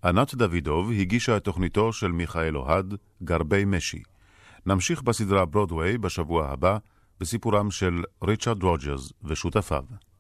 ענת דוידוב הגישה את תוכניתו של מיכאל אוהד, גרבי משי. נמשיך בסדרה ברודווי בשבוע הבא, בסיפורם של ריצ'רד רוג'רס ושותפיו.